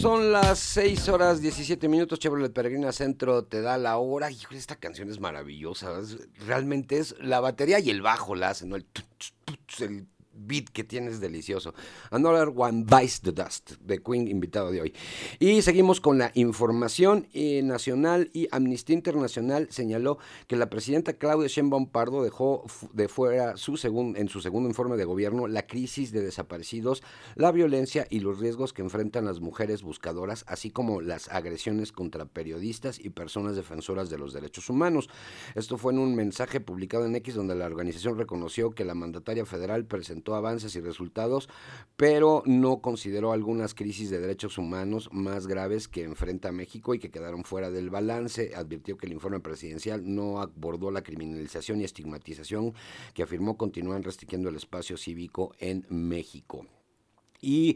Son las 6:17. Chevrolet Peregrina Centro te da la hora. Híjole, esta canción es maravillosa. Realmente es la batería y el bajo la hacen, ¿no? El beat que tiene es delicioso. Another One Bites the Dust, de Queen, invitado de hoy. Y seguimos con la información nacional. Y Amnistía Internacional señaló que la presidenta Claudia Sheinbaum Pardo dejó de fuera en su segundo informe de gobierno la crisis de desaparecidos, la violencia y los riesgos que enfrentan las mujeres buscadoras, así como las agresiones contra periodistas y personas defensoras de los derechos humanos. Esto fue en un mensaje publicado en X, donde la organización reconoció que la mandataria federal presentó avances y resultados, pero no consideró algunas crisis de derechos humanos más graves que enfrenta México y que quedaron fuera del balance. Advirtió que el informe presidencial no abordó la criminalización y estigmatización que afirmó continúan restringiendo el espacio cívico en México. Y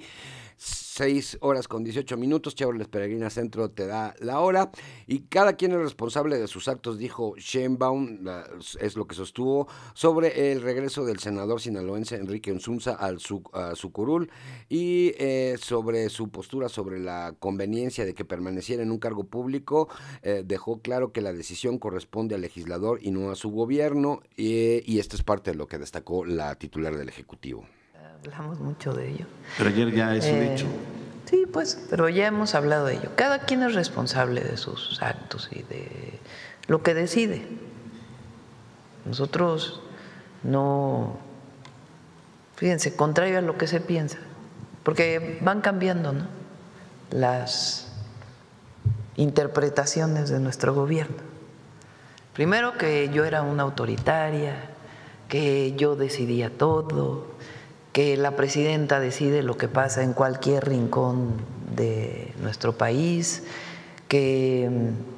6:18. Chevrolet Peregrina Centro te da la hora. Y cada quien es responsable de sus actos, dijo Sheinbaum, es lo que sostuvo sobre el regreso del senador sinaloense Enrique Unzunza a su curul, y sobre su postura sobre la conveniencia de que permaneciera en un cargo público. Dejó claro que la decisión corresponde al legislador y no a su gobierno, y esto es parte de lo que destacó la titular del Ejecutivo. Hablamos mucho de ello. Pero ayer ya es un hecho. Sí, pues, pero ya hemos hablado de ello. Cada quien es responsable de sus actos y de lo que decide. Nosotros no, fíjense, contrario a lo que se piensa, porque van cambiando, ¿no?, las interpretaciones de nuestro gobierno. Primero, que yo era una autoritaria, que yo decidía todo, que la presidenta decide lo que pasa en cualquier rincón de nuestro país, que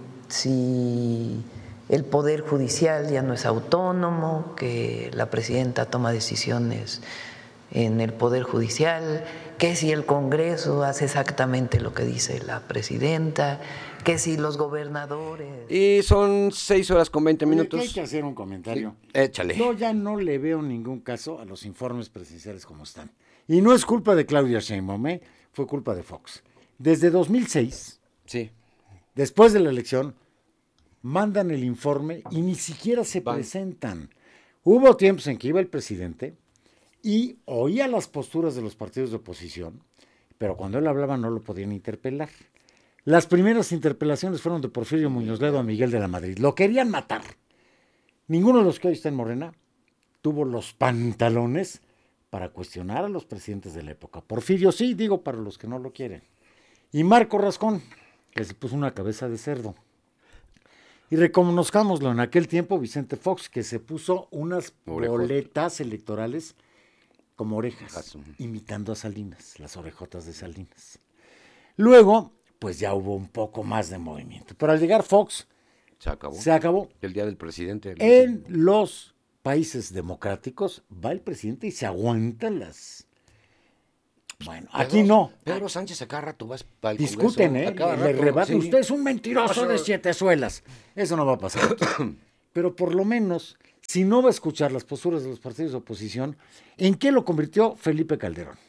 si el Poder Judicial ya no es autónomo, que la presidenta toma decisiones en el Poder Judicial, que si el Congreso hace exactamente lo que dice la presidenta, que si los gobernadores... Y son 6:20. Oye, hay que hacer un comentario. Sí, échale. Yo ya no le veo ningún caso a los informes presidenciales como están. Y no es culpa de Claudia Sheinbaum, fue culpa de Fox. Desde 2006, sí, después de la elección, mandan el informe y ni siquiera se presentan. Hubo tiempos en que iba el presidente y oía las posturas de los partidos de oposición, pero cuando él hablaba no lo podían interpelar. Las primeras interpelaciones fueron de Porfirio Muñoz Ledo a Miguel de la Madrid. Lo querían matar. Ninguno de los que hoy está en Morena tuvo los pantalones para cuestionar a los presidentes de la época. Porfirio sí, digo, para los que no lo quieren. Y Marco Rascón, que se puso una cabeza de cerdo. Y reconozcámoslo, en aquel tiempo Vicente Fox, que se puso unas boletas electorales como orejas, imitando a Salinas, las orejotas de Salinas. Luego, pues ya hubo un poco más de movimiento. Pero al llegar Fox, se acabó. El día del presidente. En los países democráticos va el presidente y se aguantan las... Bueno, aquí no. Pedro Sánchez a cada rato va para el discuten, Congreso, le rebaten. sí. Usted es un mentiroso de 7 suelas. Eso no va a pasar. Pero por lo menos, si no va a escuchar las posturas de los partidos de oposición, ¿en qué lo convirtió Felipe Calderón?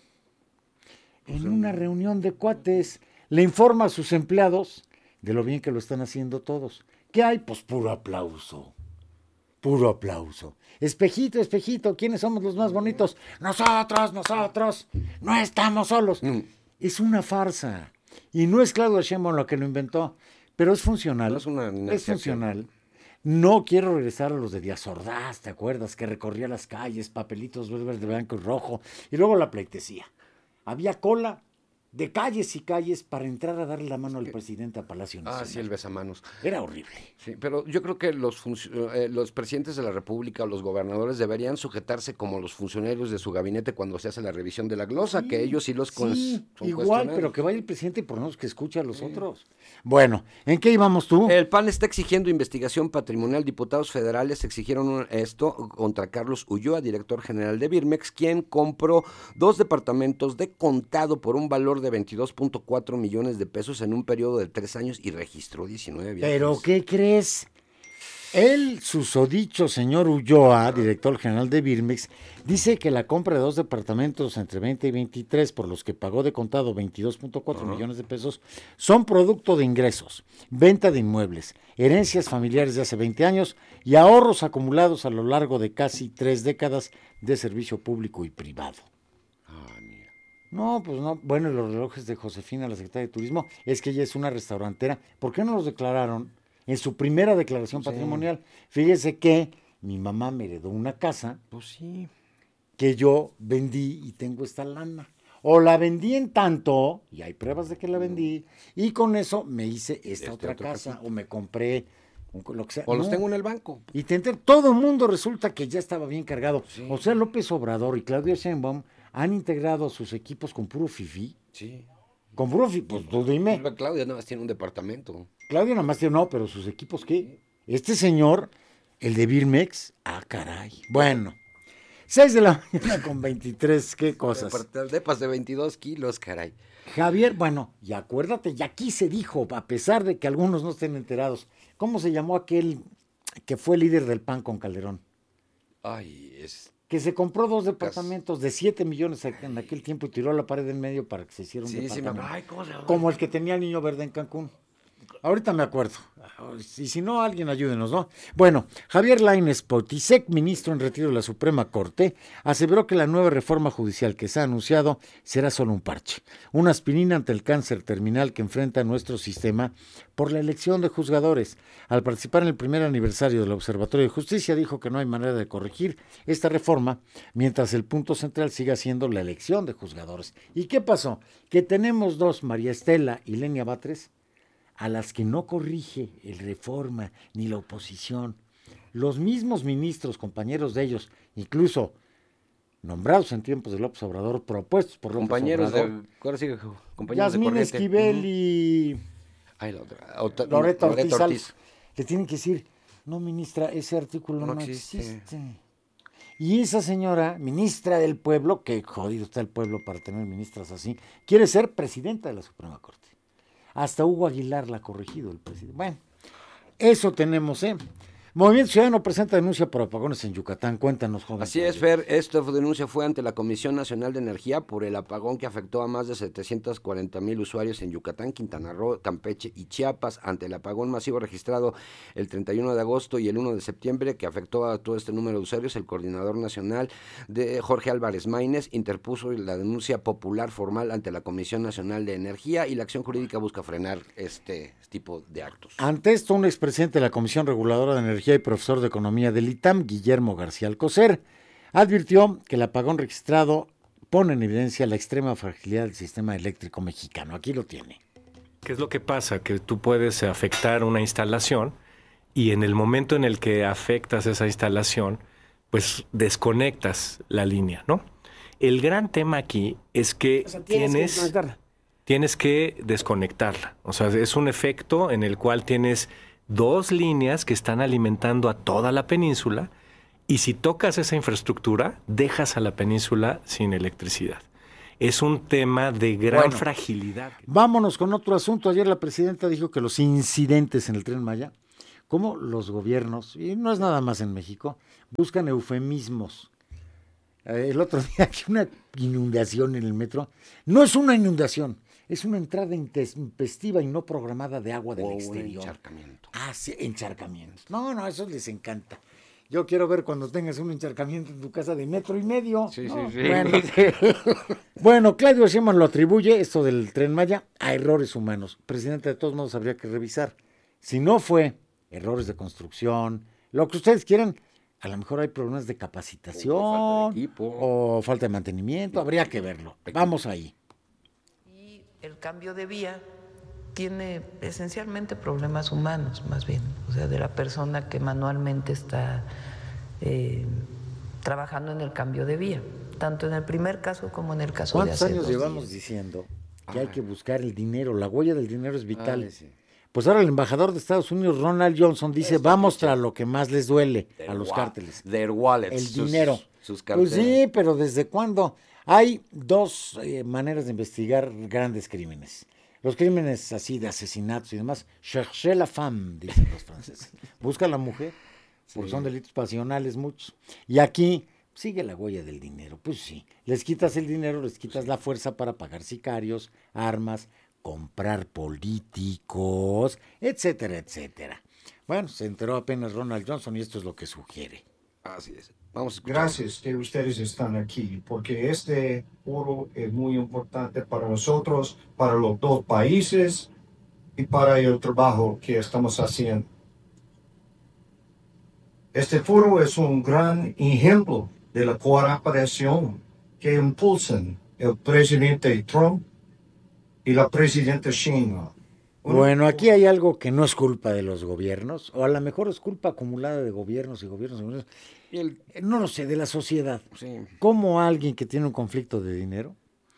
En una reunión de cuates. Le informa a sus empleados de lo bien que lo están haciendo todos. ¿Qué hay? Pues puro aplauso. Puro aplauso. Espejito, espejito, ¿quiénes somos los más bonitos? Nosotros. No estamos solos. Es una farsa. Y no es Claudia Sheinbaum lo que lo inventó, pero es funcional. No es funcional. No quiero regresar a los de Díaz Ordaz, ¿te acuerdas? Que recorría las calles, papelitos verde, blanco y rojo. Y luego la pleitesía. Había cola de calles y calles para entrar a darle la mano al presidente a Palacio Nacional. Sí, el besamanos. Era horrible. Sí, pero yo creo que los presidentes de la República o los gobernadores deberían sujetarse como los funcionarios de su gabinete cuando se hace la revisión de la glosa, que ellos sí los son igual, pero que vaya el presidente y por lo menos que escuche a los otros. Bueno, ¿en qué íbamos tú? El PAN está exigiendo investigación patrimonial. Diputados federales exigieron esto contra Carlos Ulloa, director general de Birmex, quien compró 2 departamentos de contado por un valor de 22.4 millones de pesos en un periodo de 3 años y registró 19 viajes. ¿Pero qué crees? El susodicho señor Ulloa, director general de Birmex, dice que la compra de 2 departamentos entre 20 y 23, por los que pagó de contado 22.4 millones de pesos, son producto de ingresos, venta de inmuebles, herencias familiares de hace 20 años y ahorros acumulados a lo largo de casi 3 décadas de servicio público y privado. Mira. No, pues no. Bueno, los relojes de Josefina, la secretaria de Turismo, es que ella es una restaurantera. ¿Por qué no los declararon en su primera declaración patrimonial? Fíjese que mi mamá me heredó una casa Pues sí. que yo vendí y tengo esta lana. O la vendí en tanto, y hay pruebas de que la vendí, y con eso me hice esta otra casa, casita. o me compré lo que sea. O los No. tengo en el banco. Y todo el mundo resulta que ya estaba bien cargado. Sí. O sea, López Obrador y Claudia Sheinbaum han integrado sus equipos con puro fifí. Sí. Con puro fifí, pues tú dime. Claudia nada más tiene un departamento. Claudia nada más tiene, no, pero sus equipos, ¿qué? Este señor, el de Birmex, caray. Bueno, 6 de la mañana con 23, qué cosas. Depas de 22 kilos, caray. Javier, bueno, y acuérdate, ya aquí se dijo, a pesar de que algunos no estén enterados, ¿cómo se llamó aquel que fue líder del PAN con Calderón? Ay, es... Que se compró 2 departamentos de 7 millones en aquel tiempo y tiró la pared en medio para que se hiciera un Sí, sí, departamento. Ay, ¿cómo se llama? Como el que tenía el Niño Verde en Cancún. Ahorita me acuerdo. Y si no, alguien ayúdenos, ¿no? Bueno, Javier Lainez Potisek, ministro en retiro de la Suprema Corte, aseveró que la nueva reforma judicial que se ha anunciado será solo un parche, una aspirina ante el cáncer terminal que enfrenta nuestro sistema por la elección de juzgadores. Al participar en el primer aniversario del Observatorio de Justicia, dijo que no hay manera de corregir esta reforma, mientras el punto central siga siendo la elección de juzgadores. ¿Y qué pasó? Que tenemos 2, María Estela y Lenia Batres, a las que no corrige el Reforma ni la oposición. Los mismos ministros, compañeros de ellos, incluso nombrados en tiempos de López Obrador, propuestos por López Compañeros Obrador. Ahora sí, compañeros de Yasmín corriente. Esquivel y Ay, la otra. Loreto Ortiz. Le tienen que decir, no, ministra, ese artículo no existe. existe. Y esa señora, ministra del pueblo, que jodido está el pueblo para tener ministras así, quiere ser presidenta de la Suprema Corte. Hasta Hugo Aguilar la ha corregido el presidente. Bueno, eso tenemos, ¿eh? Movimiento Ciudadano presenta denuncia por apagones en Yucatán. Cuéntanos, joven. Así es, Fer. Esta denuncia fue ante la Comisión Nacional de Energía por el apagón que afectó a más de 740,000 usuarios en Yucatán, Quintana Roo, Campeche y Chiapas, ante el apagón masivo registrado el 31 de agosto y el 1 de septiembre, que afectó a todo este número de usuarios. El coordinador nacional de Jorge Álvarez Maínez interpuso la denuncia popular formal ante la Comisión Nacional de Energía, y la acción jurídica busca frenar este tipo de actos. Ante esto, un expresidente de la Comisión Reguladora de Energía y profesor de Economía del ITAM, Guillermo García Alcocer, advirtió que el apagón registrado pone en evidencia la extrema fragilidad del sistema eléctrico mexicano. Aquí lo tiene. ¿Qué es lo que pasa? Que tú puedes afectar una instalación y en el momento en el que afectas esa instalación, pues desconectas la línea, ¿no? El gran tema aquí es que tienes que desconectarla. O sea, es un efecto en el cual tienes 2 líneas que están alimentando a toda la península, y si tocas esa infraestructura, dejas a la península sin electricidad. Es un tema de gran fragilidad. Vámonos con otro asunto. Ayer la presidenta dijo que los incidentes en el Tren Maya, como los gobiernos, y no es nada más en México, buscan eufemismos. El otro día que una inundación en el metro, no es una inundación, es una entrada intempestiva y no programada de agua del exterior. Encharcamiento. Sí, encharcamientos. No, eso les encanta. Yo quiero ver cuando tengas un encharcamiento en tu casa de 1.5 metros. Sí, ¿no? sí. Bueno, Claudio Sheinbaum lo atribuye, esto del Tren Maya, a errores humanos. Presidente, de todos modos habría que revisar. Si no fue errores de construcción, lo que ustedes quieran, a lo mejor hay problemas de capacitación O falta de equipo. o falta de mantenimiento, habría que verlo. Vamos ahí. Y el cambio de vía tiene esencialmente problemas humanos, más bien, o sea, de la persona que manualmente está trabajando en el cambio de vía, tanto en el primer caso como en el caso de ¿Cuántos hace años 2 llevamos días. diciendo que hay que buscar el dinero? La huella del dinero es vital. Sí. Pues ahora el embajador de Estados Unidos, Ronald Johnson, dice, vamos tras lo que más les duele a los cárteles. Their wallets. El dinero. Sus Pues carteras. sí, pero ¿desde cuándo? Hay 2 maneras de investigar grandes crímenes. Los crímenes así de asesinatos y demás, cherchez la femme, dicen los franceses. Busca a la mujer. porque son delitos pasionales muchos. Y aquí sigue la huella del dinero. Pues sí, les quitas el dinero, les quitas la fuerza para pagar sicarios, armas, comprar políticos, etcétera, etcétera. Bueno, se enteró apenas Ronald Johnson y esto es lo que sugiere. Así es. Vamos a escuchar. Gracias que ustedes están aquí, porque este foro es muy importante para nosotros, para los dos países y para el trabajo que estamos haciendo. Este foro es un gran ejemplo de la cooperación que impulsan el presidente Trump y la presidenta Sheinbaum. Bueno, aquí hay algo que no es culpa de los gobiernos, o a lo mejor es culpa acumulada de gobiernos y gobiernos. No lo sé, de la sociedad. Sí. ¿Cómo alguien que tiene un conflicto de dinero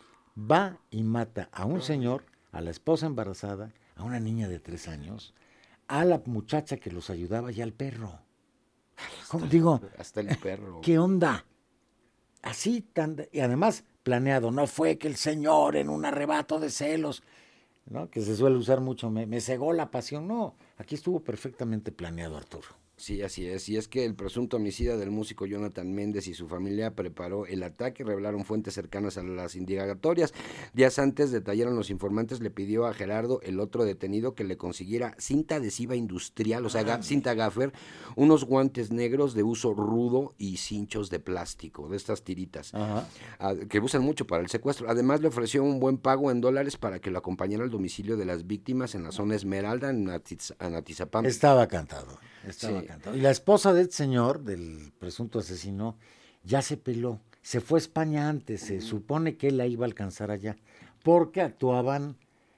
va y mata a un señor, a la esposa embarazada, a una niña de 3 años, a la muchacha que los ayudaba y al perro? ¿Cómo digo? Hasta el perro. ¿Qué onda? Así tan... Y además, planeado. No fue que el señor en un arrebato de celos, ¿no? Que se suele usar mucho, me cegó la pasión. No, aquí estuvo perfectamente planeado, Arturo. Sí, así es. Y es que el presunto homicida del músico Jonathan Méndez y su familia preparó el ataque, revelaron fuentes cercanas a las indagatorias. Días antes, detallaron los informantes, le pidió a Gerardo, el otro detenido, que le consiguiera cinta adhesiva industrial, o sea, cinta gaffer, unos guantes negros de uso rudo y cinchos de plástico, de estas tiritas, que usan mucho para el secuestro. Además, le ofreció un buen pago en dólares para que lo acompañara al domicilio de las víctimas en la zona Esmeralda, en Atizapán. Estaba cantado. Sí. Y la esposa de este señor, del presunto asesino, ya se peló. Se fue a España antes. Se supone que él la iba a alcanzar allá. Porque actuaban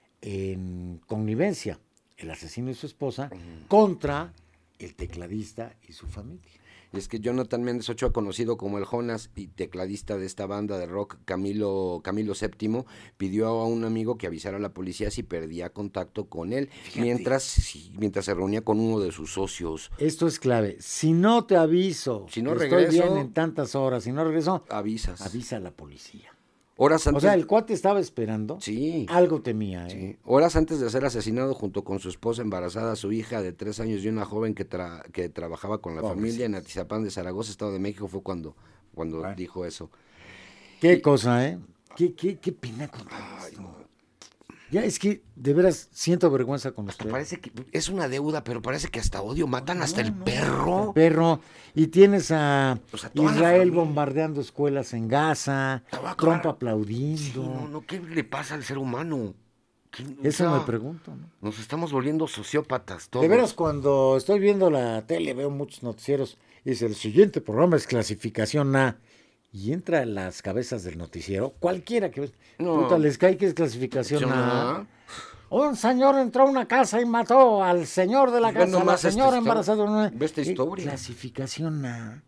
en connivencia, el asesino y su esposa, contra el tecladista y su familia. Y es que Jonathan Méndez Ochoa, conocido como el Jonas y tecladista de esta banda de rock, Camilo VII, pidió a un amigo que avisara a la policía si perdía contacto con él, mientras se reunía con uno de sus socios. Esto es clave. Si no te aviso, si no que regreso, estoy bien en tantas horas, si no regreso, avisa a la policía. Horas antes, o sea, el cuate estaba esperando. Sí. Algo temía. Sí. Horas antes de ser asesinado, junto con su esposa embarazada, su hija de 3 años y una joven que trabajaba con la familia en Atizapán de Zaragoza, Estado de México, fue cuando dijo eso. Qué cosa, ¿eh? Qué pena con esto. Ya es que de veras siento vergüenza con usted. Parece que es una deuda, pero parece que hasta odio. Matan hasta el perro. El perro. Y tienes a Israel bombardeando escuelas en Gaza, Trump aplaudiendo. Sí, ¿qué le pasa al ser humano? Eso me pregunto, ¿no? Nos estamos volviendo sociópatas todos. De veras, cuando estoy viendo la tele, veo muchos noticieros, y dice, el siguiente programa es clasificación A. Y entra a las cabezas del noticiero, cualquiera que ves, puta, les cae que es clasificación A. Un señor entró a una casa y mató al señor de la casa, a la señora embarazada. Ve esta historia. Clasificación A.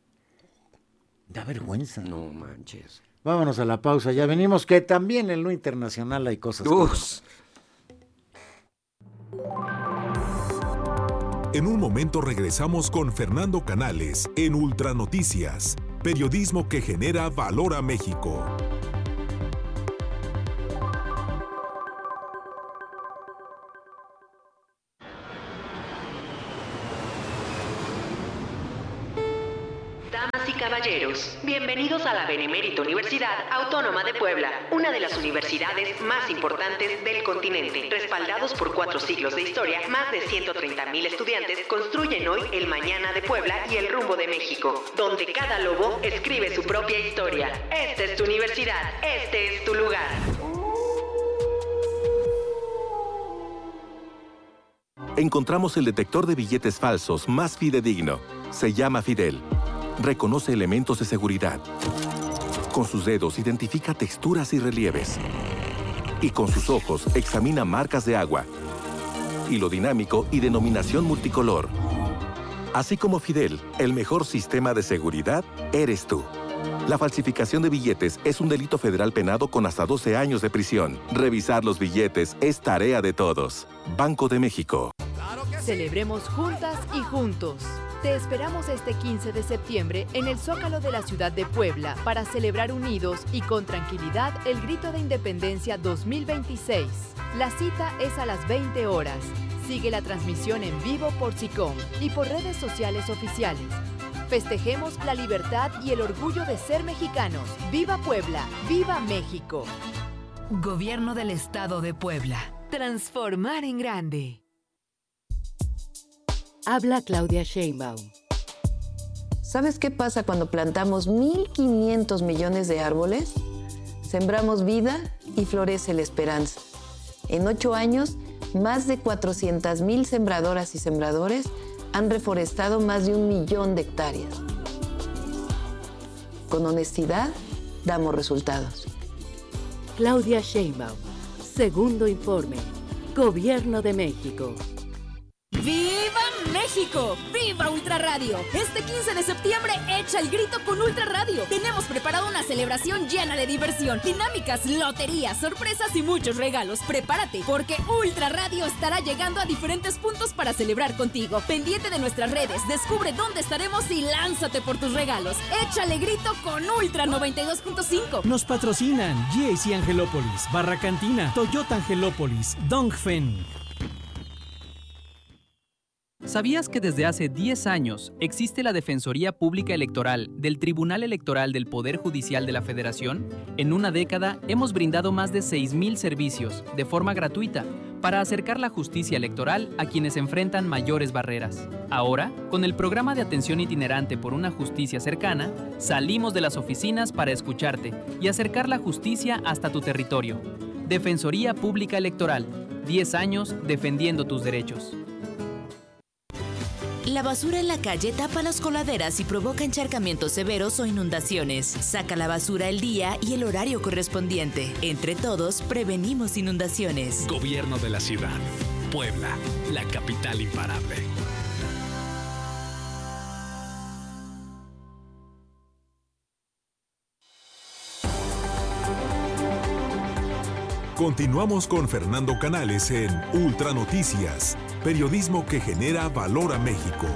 Da vergüenza. No manches. Vámonos a la pausa, ya venimos, que también en lo internacional hay cosas. En un momento regresamos con Fernando Canales en Ultranoticias. Periodismo que genera valor a México. Damas y caballeros, bienvenidos a la Benemérita Universidad Autónoma de Puebla, una de las universidades más importantes del continente. Respaldados por 4 siglos de historia, más de 130,000 estudiantes construyen hoy el mañana de Puebla y el rumbo de México, donde cada lobo escribe su propia historia. Esta es tu universidad, este es tu lugar. Encontramos el detector de billetes falsos más fidedigno. Se llama Fidel. Reconoce elementos de seguridad. Con sus dedos identifica texturas y relieves. Y con sus ojos examina marcas de agua, hilo dinámico y denominación multicolor. Así como Fidel, el mejor sistema de seguridad eres tú. La falsificación de billetes es un delito federal penado con hasta 12 años de prisión. Revisar los billetes es tarea de todos. Banco de México. Celebremos juntas y juntos. Te esperamos este 15 de septiembre en el Zócalo de la ciudad de Puebla para celebrar unidos y con tranquilidad el Grito de Independencia 2026. La cita es a las 20 horas. Sigue la transmisión en vivo por SICOM y por redes sociales oficiales. Festejemos la libertad y el orgullo de ser mexicanos. ¡Viva Puebla! ¡Viva México! Gobierno del Estado de Puebla. Transformar en grande. Habla Claudia Sheinbaum. ¿Sabes qué pasa cuando plantamos 1.500 millones de árboles? Sembramos vida y florece la esperanza. En 8 años, más de 400,000 sembradoras y sembradores han reforestado más de 1 millón de hectáreas. Con honestidad, damos resultados. Claudia Sheinbaum. Segundo informe. Gobierno de México. ¡Viva México! ¡Viva Ultra Radio! Este 15 de septiembre echa el grito con Ultra Radio. Tenemos preparado una celebración llena de diversión, dinámicas, loterías, sorpresas y muchos regalos. Prepárate, porque Ultra Radio estará llegando a diferentes puntos para celebrar contigo. Pendiente de nuestras redes, descubre dónde estaremos y lánzate por tus regalos. Échale grito con Ultra 92.5. Nos patrocinan GAC Angelópolis, Barra Cantina, Toyota Angelópolis, Dongfeng. ¿Sabías que desde hace 10 años existe la Defensoría Pública Electoral del Tribunal Electoral del Poder Judicial de la Federación? En una década hemos brindado más de 6,000 servicios de forma gratuita para acercar la justicia electoral a quienes enfrentan mayores barreras. Ahora, con el programa de atención itinerante por una justicia cercana, salimos de las oficinas para escucharte y acercar la justicia hasta tu territorio. Defensoría Pública Electoral, 10 años defendiendo tus derechos. La basura en la calle tapa las coladeras y provoca encharcamientos severos o inundaciones. Saca la basura el día y el horario correspondiente. Entre todos, prevenimos inundaciones. Gobierno de la ciudad. Puebla, la capital imparable. Continuamos con Fernando Canales en Ultra Noticias, periodismo que genera valor a México.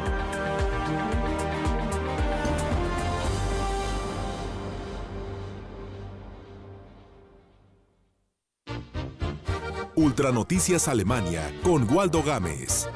Ultra Noticias Alemania con Waldo Gámez.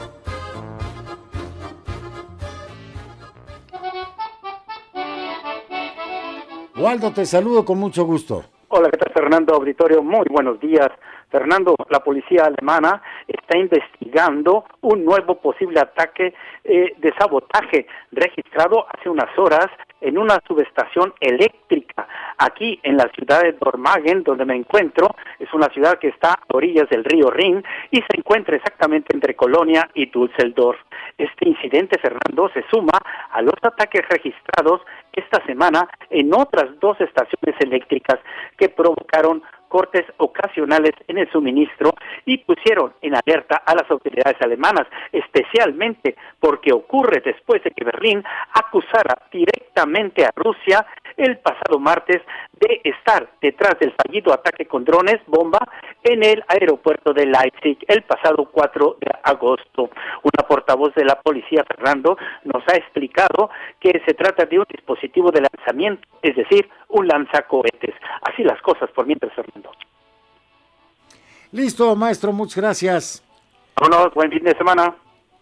Waldo, te saludo con mucho gusto. Hola, ¿qué tal, Fernando? Auditorio, muy buenos días. Fernando, la policía alemana está investigando un nuevo posible ataque de sabotaje registrado hace unas horas en una subestación eléctrica aquí en la ciudad de Dormagen, donde me encuentro. Es una ciudad que está a orillas del río Rin y se encuentra exactamente entre Colonia y Düsseldorf. Este incidente, Fernando, se suma a los ataques registrados esta semana en otras 2 estaciones eléctricas que provocaron cortes ocasionales en el suministro y pusieron en alerta a las autoridades alemanas, especialmente porque ocurre después de que Berlín acusara directamente a Rusia el pasado martes de estar detrás del fallido ataque con drones bomba en el aeropuerto de Leipzig el pasado 4 de agosto. Una portavoz de la policía, Fernando, nos ha explicado que se trata de un dispositivo de lanzamiento, es decir, un lanzacohetes. Así las cosas por mientras, Fernando. Listo, maestro, muchas gracias. Vámonos, buen fin de semana.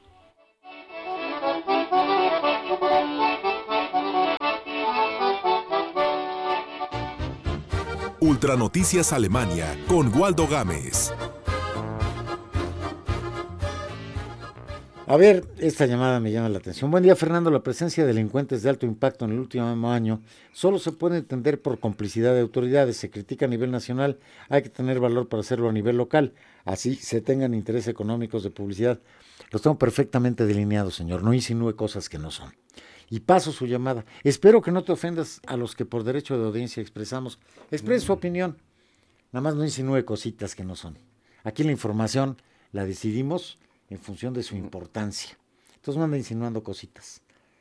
Ultra Noticias Alemania con Waldo Gámez. A ver, esta llamada me llama la atención. Buen día, Fernando. La presencia de delincuentes de alto impacto en el último año solo se puede entender por complicidad de autoridades. Se critica a nivel nacional, hay que tener valor para hacerlo a nivel local. Así se tengan intereses económicos de publicidad. Los tengo perfectamente delineados, señor. No insinúe cosas que no son. Y paso su llamada. Espero que no te ofendas a los que por derecho de audiencia expresamos. Exprese su opinión. Nada más no insinúe cositas que no son. Aquí la información la decidimos en función de su importancia. Entonces no anda insinuando cositas.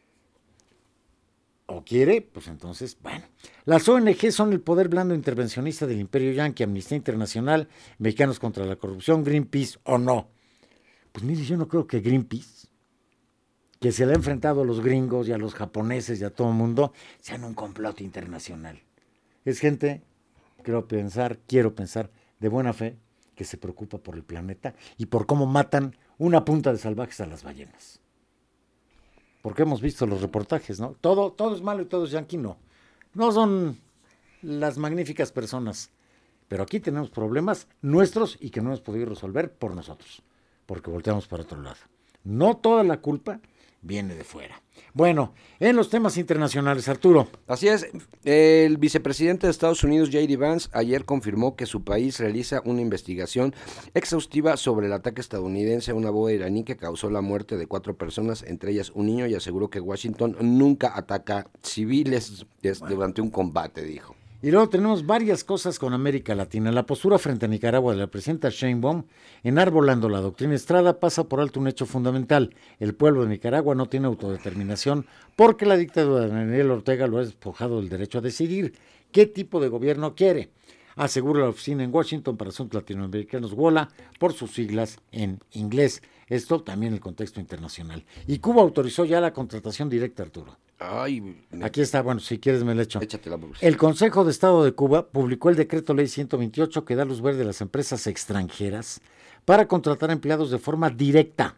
¿O quiere? Pues entonces, bueno. Las ONG son el poder blando intervencionista del Imperio Yanqui, Amnistía Internacional, Mexicanos contra la Corrupción, Greenpeace o no. Pues mire, yo no creo que Greenpeace, que se le ha enfrentado a los gringos y a los japoneses y a todo el mundo, sean un complot internacional. Es gente, quiero pensar, de buena fe, que se preocupa por el planeta y por cómo matan una punta de salvajes a las ballenas. Porque hemos visto los reportajes, ¿no? Todo es malo y todo es yanqui, no. No son las magníficas personas. Pero aquí tenemos problemas nuestros y que no hemos podido resolver por nosotros, porque volteamos para otro lado. No toda la culpa viene de fuera. Bueno, en los temas internacionales, Arturo. Así es, el vicepresidente de Estados Unidos, J.D. Vance, ayer confirmó que su país realiza una investigación exhaustiva sobre el ataque estadounidense a una boda iraní que causó la muerte de 4 personas, entre ellas un niño, y aseguró que Washington nunca ataca civiles durante un combate, dijo. Y luego tenemos varias cosas con América Latina. La postura frente a Nicaragua de la presidenta Sheinbaum, enarbolando la doctrina Estrada, pasa por alto un hecho fundamental. El pueblo de Nicaragua no tiene autodeterminación porque la dictadura de Daniel Ortega lo ha despojado del derecho a decidir qué tipo de gobierno quiere. Asegura la oficina en Washington para Asuntos Latinoamericanos, WOLA, por sus siglas en inglés. Esto también en el contexto internacional. Y Cuba autorizó ya la contratación directa, Arturo. Aquí está, bueno, si quieres me lo echo. Échatela, el Consejo de Estado de Cuba publicó el decreto ley 128 que da luz verde a las empresas extranjeras para contratar empleados de forma directa,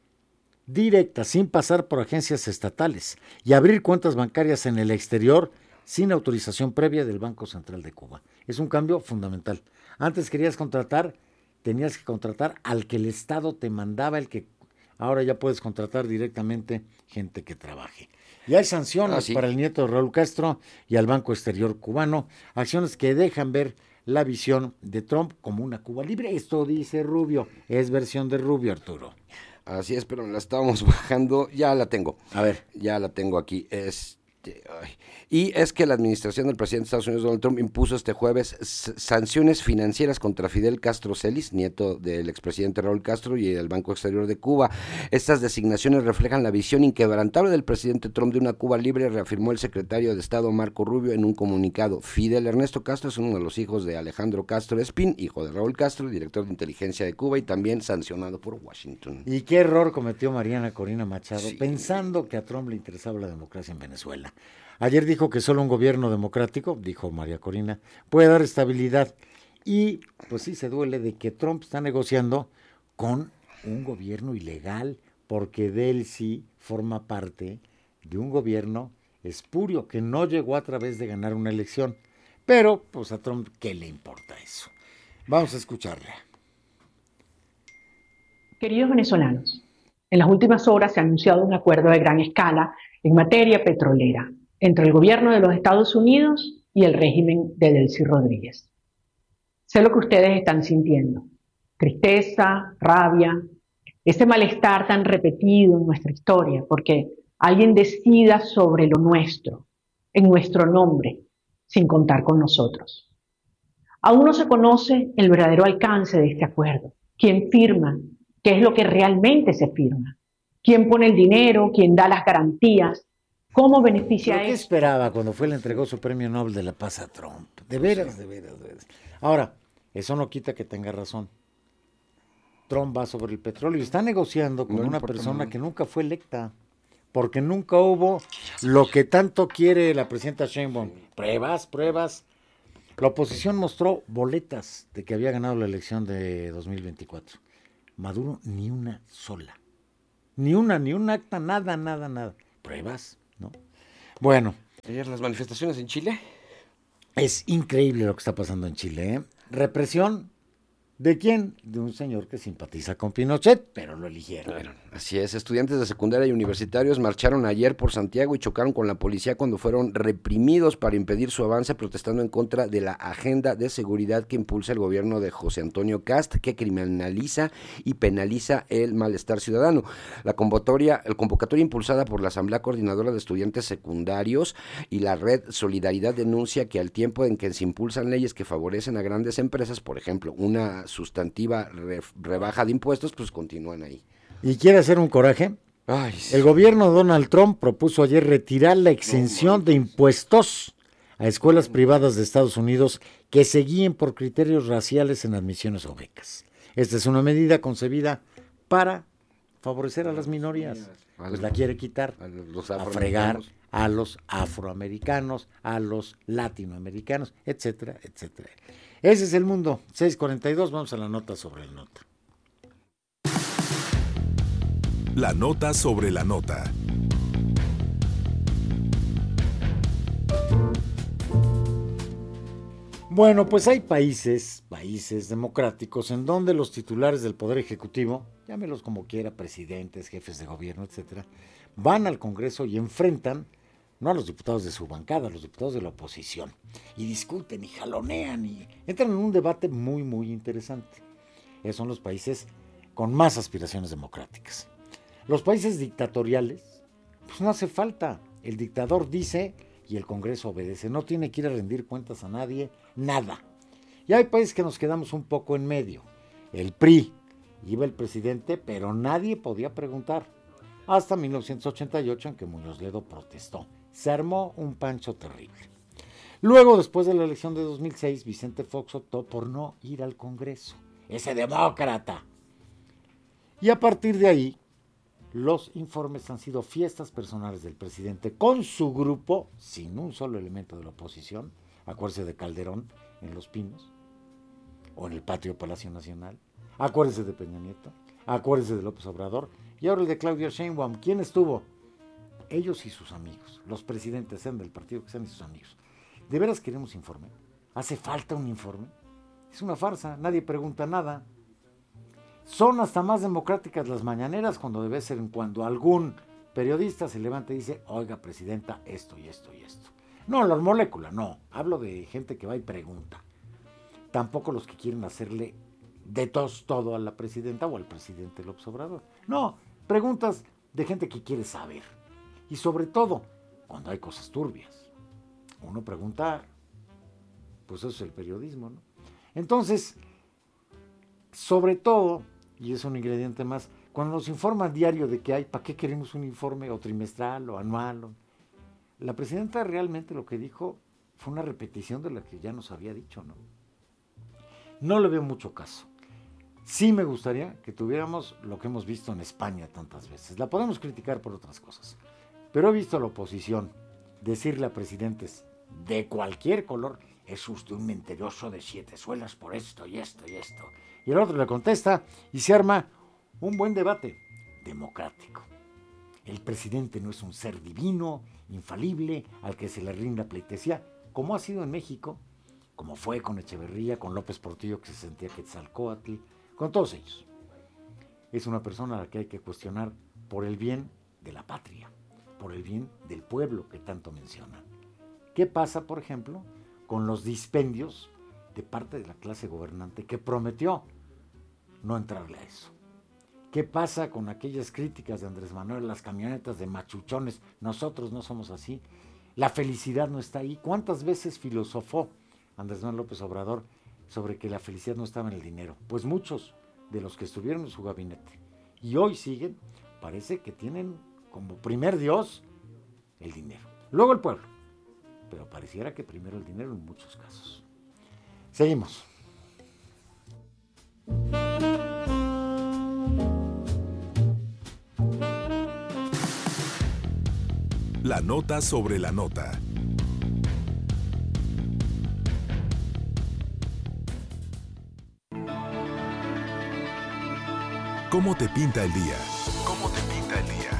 sin pasar por agencias estatales, y abrir cuentas bancarias en el exterior sin autorización previa del Banco Central de Cuba. Es un cambio fundamental. Antes tenías que contratar al que el Estado te mandaba, ahora ya puedes contratar directamente gente que trabaje. Y hay sanciones para el nieto de Raúl Castro y al Banco Exterior cubano, acciones que dejan ver la visión de Trump como una Cuba libre. Esto dice Rubio, es versión de Rubio, Arturo. Así es, pero la estábamos bajando, ya la tengo. A ver. Ya la tengo aquí. Y es que la administración del presidente de Estados Unidos, Donald Trump, impuso este jueves sanciones financieras contra Fidel Castro Celis, nieto del expresidente Raúl Castro, y el Banco Exterior de Cuba. Estas designaciones reflejan la visión inquebrantable del presidente Trump de una Cuba libre, reafirmó el secretario de Estado Marco Rubio en un comunicado. Fidel Ernesto Castro es uno de los hijos de Alejandro Castro Espín, hijo de Raúl Castro, director de inteligencia de Cuba y también sancionado por Washington. Y qué error cometió Mariana Corina Machado, pensando que a Trump le interesaba la democracia en Venezuela. Ayer dijo que solo un gobierno democrático, dijo María Corina, puede dar estabilidad. Y pues sí se duele de que Trump está negociando con un gobierno ilegal, porque de él sí forma parte de un gobierno espurio que no llegó a través de ganar una elección. Pero pues a Trump, ¿qué le importa eso? Vamos a escucharle. Queridos venezolanos, en las últimas horas se ha anunciado un acuerdo de gran escala en materia petrolera entre el gobierno de los Estados Unidos y el régimen de Delcy Rodríguez. Sé lo que ustedes están sintiendo: tristeza, rabia, ese malestar tan repetido en nuestra historia, porque alguien decida sobre lo nuestro, en nuestro nombre, sin contar con nosotros. Aún no se conoce el verdadero alcance de este acuerdo, quién firma, qué es lo que realmente se firma, quién pone el dinero, quién da las garantías, cómo beneficia a ¿Qué esperaba cuando le entregó su premio Nobel de la Paz a Trump? De veras. Ahora, eso no quita que tenga razón. Trump va sobre el petróleo y está negociando con una persona que nunca fue electa, porque nunca hubo lo que tanto quiere la presidenta Sheinbaum. Pruebas. La oposición mostró boletas de que había ganado la elección de 2024. Maduro ni una sola. Ni un acta, nada. Pruebas, ¿no? Bueno. Ayer las manifestaciones en Chile. Es increíble lo que está pasando en Chile, ¿eh? Represión. ¿De quién? De un señor que simpatiza con Pinochet, pero lo eligieron. Bueno, así es, estudiantes de secundaria y universitarios marcharon ayer por Santiago y chocaron con la policía cuando fueron reprimidos para impedir su avance, protestando en contra de la agenda de seguridad que impulsa el gobierno de José Antonio Kast, que criminaliza y penaliza el malestar ciudadano. La convocatoria impulsada por la Asamblea Coordinadora de Estudiantes Secundarios y la Red Solidaridad denuncia que al tiempo en que se impulsan leyes que favorecen a grandes empresas, por ejemplo, una sustantiva rebaja de impuestos, pues continúan ahí. ¿Y quiere hacer un coraje? Ay, sí. El gobierno de Donald Trump propuso ayer retirar la exención de impuestos a escuelas privadas de Estados Unidos que se guíen por criterios raciales en admisiones o becas. Esta es una medida concebida para favorecer a las minorías. Pues la quiere quitar, a fregar a los afroamericanos, a los latinoamericanos, etcétera, etcétera. Ese es el mundo. 6:42, vamos a la nota sobre la nota. La nota sobre la nota. Bueno, pues hay países democráticos en donde los titulares del Poder Ejecutivo, llámelos como quiera, presidentes, jefes de gobierno, etcétera, van al Congreso y enfrentan, no a los diputados de su bancada, a los diputados de la oposición, y discuten y jalonean y entran en un debate muy, muy interesante. Esos son los países con más aspiraciones democráticas. Los países dictatoriales, pues no hace falta. El dictador dice y el Congreso obedece. No tiene que ir a rendir cuentas a nadie, nada. Y hay países que nos quedamos un poco en medio. El PRI, iba el presidente, pero nadie podía preguntar. Hasta 1988, en que Muñoz Ledo protestó. Se armó un pancho terrible. Luego, después de la elección de 2006, Vicente Fox optó por no ir al Congreso. Ese demócrata. Y a partir de ahí, los informes han sido fiestas personales del presidente con su grupo, sin un solo elemento de la oposición. Acuérdese de Calderón en Los Pinos, o en el patio Palacio Nacional. Acuérdese de Peña Nieto, acuérdese de López Obrador, y ahora el de Claudia Sheinbaum. ¿Quién estuvo? Ellos y sus amigos, los presidentes, sean del partido que sean, y sus amigos. ¿De veras queremos informe? ¿Hace falta un informe? Es una farsa, nadie pregunta nada. Son hasta más democráticas las mañaneras cuando debe ser cuando algún periodista se levanta y dice, oiga, presidenta, esto y esto y esto. No, los moléculas, no. Hablo de gente que va y pregunta. Tampoco los que quieren hacerle de tos todo a la presidenta o al presidente López Obrador. No, preguntas de gente que quiere saber. Y sobre todo, cuando hay cosas turbias. Uno pregunta, pues eso es el periodismo, ¿no? Entonces, sobre todo, y es un ingrediente más, cuando nos informan diario de que hay, ¿para qué queremos un informe o trimestral o anual? La presidenta realmente lo que dijo fue una repetición de lo que ya nos había dicho, ¿no? No le veo mucho caso. Sí me gustaría que tuviéramos lo que hemos visto en España tantas veces. La podemos criticar por otras cosas, pero he visto a la oposición decirle a presidentes de cualquier color, es usted un mentiroso de 7 suelas por esto y esto y esto. Y el otro le contesta y se arma un buen debate democrático. El presidente no es un ser divino, infalible, al que se le rinda pleitesía, como ha sido en México, como fue con Echeverría, con López Portillo, que se sentía Quetzalcóatl, con todos ellos. Es una persona a la que hay que cuestionar por el bien de la patria, por el bien del pueblo que tanto mencionan. ¿Qué pasa, por ejemplo, con los dispendios de parte de la clase gobernante que prometió no entrarle a eso? ¿Qué pasa con aquellas críticas de Andrés Manuel, las camionetas de machuchones? Nosotros no somos así. La felicidad no está ahí. ¿Cuántas veces filosofó Andrés Manuel López Obrador sobre que la felicidad no estaba en el dinero? Pues muchos de los que estuvieron en su gabinete y hoy siguen, parece que tienen como primer Dios el dinero. Luego el pueblo. Pero pareciera que primero el dinero en muchos casos. Seguimos. La nota sobre la nota. ¿Cómo te pinta el día? ¿Cómo te pinta el día?